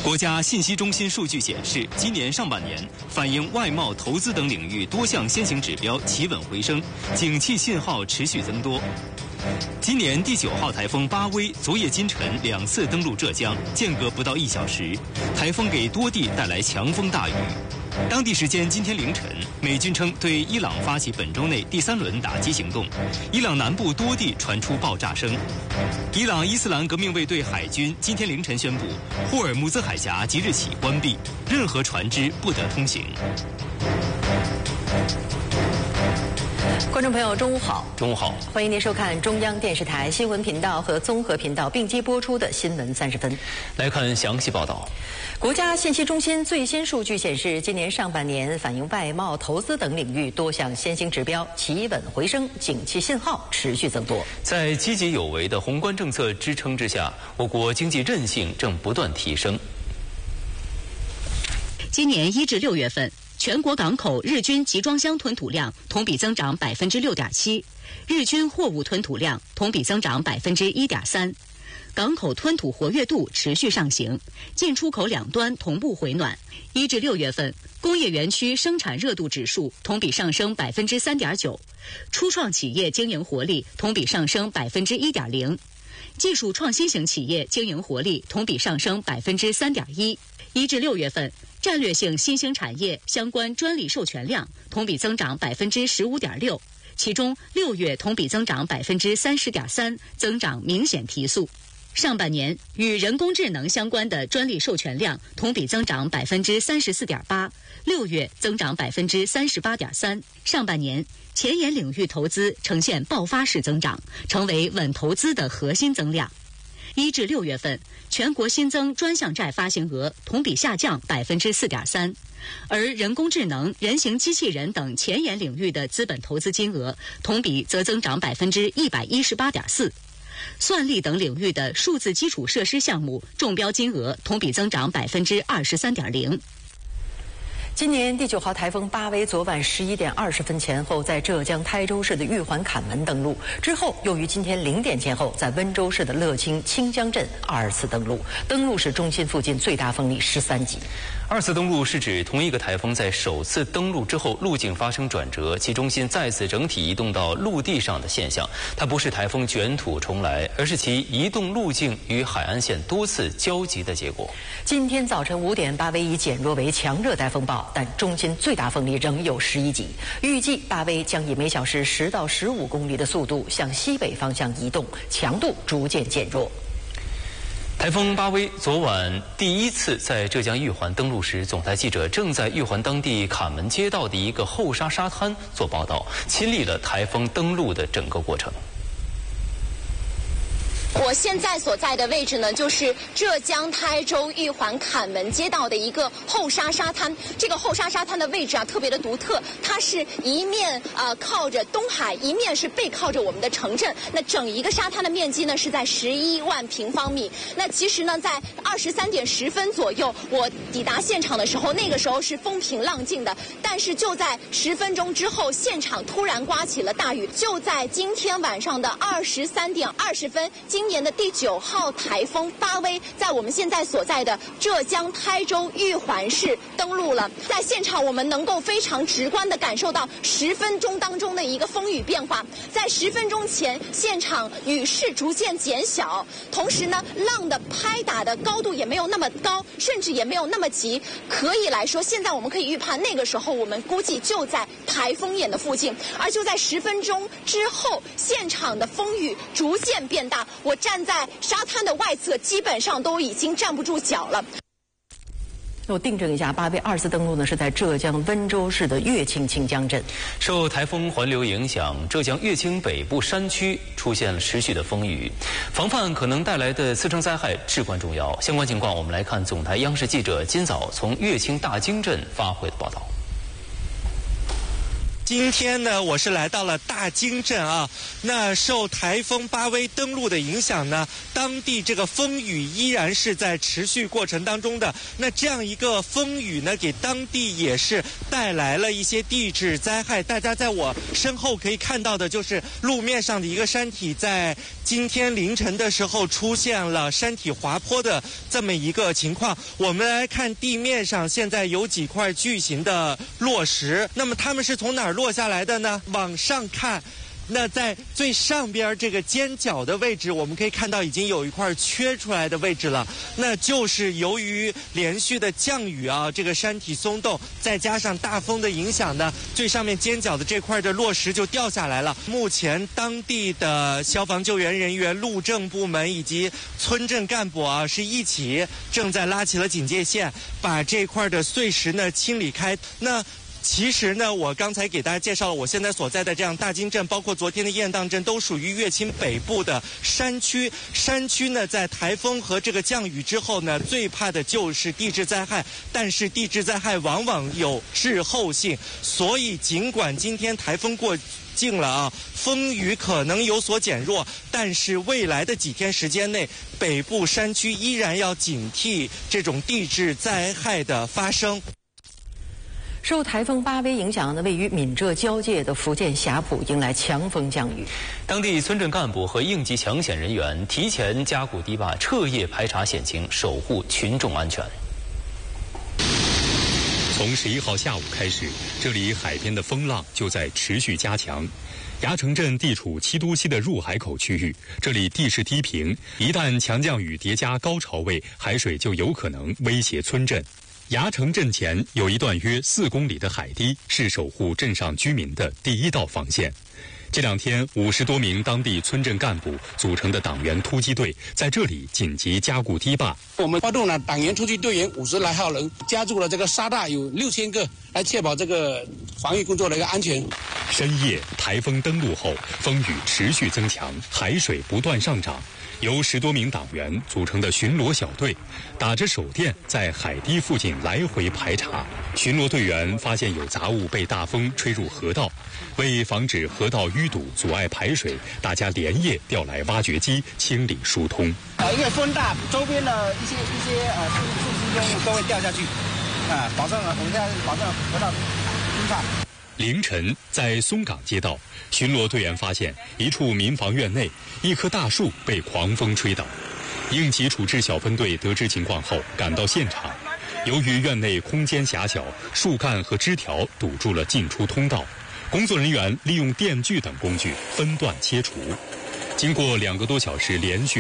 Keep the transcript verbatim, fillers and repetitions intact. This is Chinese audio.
国家信息中心数据显示，今年上半年反映外贸、投资等领域多项先行指标企稳回升，景气信号持续增多。今年第九号台风巴威昨夜今晨两次登陆浙江，间隔不到一小时，台风给多地带来强风大雨。当地时间今天凌晨，美军称对伊朗发起本周内第三轮打击行动，伊朗南部多地传出爆炸声。伊朗伊斯兰革命卫队海军今天凌晨宣布，霍尔木兹海峡即日起关闭，任何船只不得通行。 观众朋友，中午好！ 中午好， 欢迎您收看中央电视台新闻频道和综合频道并机播出的《新闻三十分》。 来看详细报道。 国家信息中心最新数据显示，今年上半年反映外贸、投资等领域多项先行指标企稳回升，景气信号持续增多。 在积极有为的宏观政策支撑之下，我国经济韧性正不断提升。 今年一至六月份，全国港口日均集装箱吞吐量同比增长百分之六点七，日均货物吞吐量同比增长百分之一点三。港口吞吐活跃度持续上行，进出口两端同步回暖。一至六月份，工业园区生产热度指数同比上升百分之三点九，初创企业经营活力同比上升百分之一点零，技术创新型企业经营活力同比上升百分之三点一。一至六月份，战略性新兴产业相关专利授权量同比增长百分之十五点六，其中六月同比增长百分之三十点三，增长明显提速。上半年与人工智能相关的专利授权量同比增长百分之三十四点八，六月增长百分之三十八点三。上半年前沿领域投资呈现爆发式增长，成为稳投资的核心增量。一至六月份，全国新增专项债发行额同比下降百分之四点三，而人工智能、人形机器人等前沿领域的资本投资金额同比则增长百分之一百一十八点四。算力等领域的数字基础设施项目中标金额同比增长百分之二十三点零。 今年第九号台风巴威昨晚十一点二十分前后在浙江台州市的玉环坎门登陆，之后又于今天零点前后在温州市的乐清清江镇二次登陆，登陆时中心附近最大风力十三级。 二次登陆是指同一个台风在首次登陆之后路径发生转折，其中心再次整体移动到陆地上的现象。它不是台风卷土重来，而是其移动路径与海岸线多次交集的结果。 今天早晨五点，巴威已减弱为强热带风暴，但中心最大风力仍有十一级。预计巴威将以每小时十到十五公里的速度向西北方向移动，强度逐渐减弱。 台风巴威昨晚第一次在浙江玉环登陆时，总台记者正在玉环当地坎门街道的一个后沙沙滩做报道，亲历了台风登陆的整个过程。 我现在所在的位置呢，就是浙江台州玉环坎门街道的一个后沙沙滩。这个后沙沙滩的位置啊，特别的独特，它是一面呃靠着东海，一面是背靠着我们的城镇。那整一个沙滩的面积呢是在十一万平方米。那其实呢，在二十三点十分左右，我抵达现场的时候，那个时候是风平浪静的。但是就在十分钟之后，现场突然刮起了大雨。就在今天晚上的二十三点二十分，今年的第九号台风巴威在我们现在所在的浙江台州玉环市登陆了。在现场，我们能够非常直观地感受到十分钟当中的一个风雨变化。在十分钟前，现场雨势逐渐减小，同时呢，浪的拍打的高度也没有那么高，甚至也没有那么急。可以来说，现在我们可以预判，那个时候我们估计就在台风眼的附近。而就在十分钟之后，现场的风雨逐渐变大，我站在沙滩的外侧，基本上都已经站不住脚了。 我订正一下，巴威二次登陆呢是在浙江温州市的乐清清江镇。 受台风环流影响，浙江乐清北部山区出现了持续的风雨，防范可能带来的次生灾害至关重要。相关情况，我们来看总台央视记者今早从乐清大经镇发回的报道。 今天呢，我是来到了大金镇啊。那受台风巴威登陆的影响呢，当地这个风雨依然是在持续过程当中的。那这样一个风雨呢，给当地也是带来了一些地质灾害。大家在我身后可以看到的，就是路面上的一个山体，在今天凌晨的时候出现了山体滑坡的这么一个情况。我们来看地面上现在有几块巨型的落石，那么它们是从哪儿落下来的呢？往上看，那在最上边这个尖角的位置，我们可以看到已经有一块缺出来的位置了，那就是由于连续的降雨啊，这个山体松动，再加上大风的影响呢，最上面尖角的这块的落石就掉下来了。目前当地的消防救援人员、路政部门以及村镇干部啊，是一起正在拉起了警戒线，把这块的碎石呢清理开。那其实呢，我刚才给大家介绍了我现在所在的这样大金镇，包括昨天的雁荡镇，都属于乐清北部的山区。山区呢，在台风和这个降雨之后呢，最怕的就是地质灾害。但是地质灾害往往有滞后性，所以尽管今天台风过境了啊，风雨可能有所减弱，但是未来的几天时间内，北部山区依然要警惕这种地质灾害的发生。 受台风巴威影响呢，位于闽浙交界的福建霞浦迎来强风降雨。 当地村镇干部和应急抢险人员提前加固堤坝，彻夜排查险情，守护群众安全。 从十一号下午开始，这里海边的风浪就在持续加强。崖城镇地处七都溪的入海口区域，这里地势低平，一旦强降雨叠加高潮位，海水就有可能威胁村镇。崖城镇前有一段约四公里的海堤，是守护镇上居民的第一道防线。这两天，五十多名当地村镇干部组成的党员突击队在这里紧急加固堤坝。 我们发动了党员突击队员五十来号人，加筑了这个沙坝有六千个，来确保这个防御工作的一个安全。 深夜台风登陆后，风雨持续增强，海水不断上涨。由十多名党员组成的巡逻小队，打着手电在海堤附近来回排查。巡逻队员发现有杂物被大风吹入河道，为防止河道淤堵阻碍排水，大家连夜调来挖掘机清理疏通。 呃，因为风大，周边的一些一些呃树树枝根物都会掉下去，啊，保证我们现在保证河道通畅。 凌晨，在松岗街道，巡逻队员发现一处民房院内一棵大树被狂风吹倒。应急处置小分队得知情况后赶到现场，由于院内空间狭小，树干和枝条堵住了进出通道，工作人员利用电锯等工具分段切除。经过两个多小时连续